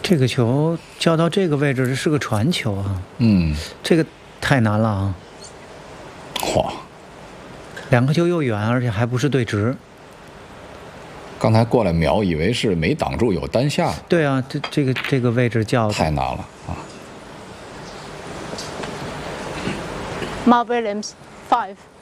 这个球叫到这个位置，这是个传球啊。这个太难了啊。 嚯！ 两个球又远，而且还不是对直。 刚才过来瞄，以为是没挡住有单下。 对啊，这个位置叫太难了啊。 Mark Williams, 5.